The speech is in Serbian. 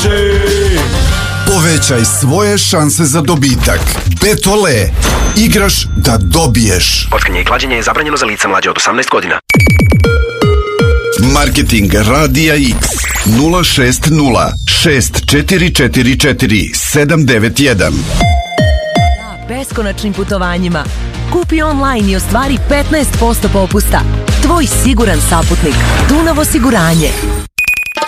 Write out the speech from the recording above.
Povećaj svoje šanse za dobitak. Betole. Igraš da dobiješ. Kockanje i klađenje je zabranjeno za lica mlađe od 18 godina. Marketing Radija X 060 6444 791. Beskonačnim putovanjima. Kupi online i ostvari 15% popusta. Tvoj siguran saputnik. Dunav osiguranje.